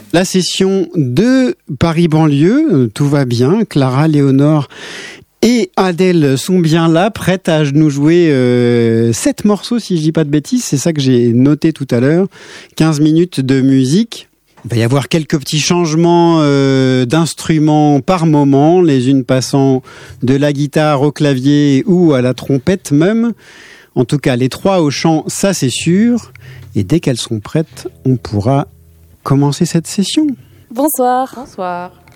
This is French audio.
La session de Paris-Banlieue, tout va bien. Clara, Léonore et Adèle sont bien là, prêtes à nous jouer 7 morceaux, si je dis pas de bêtises. C'est ça que j'ai noté tout à l'heure. 15 minutes de musique. Il va y avoir quelques petits changements d'instruments par moment, les unes passant de la guitare au clavier ou à la trompette même. En tout cas, les 3 au chant, ça c'est sûr. Et dès qu'elles sont prêtes, on pourra commencer cette session. Bonsoir. Bonsoir.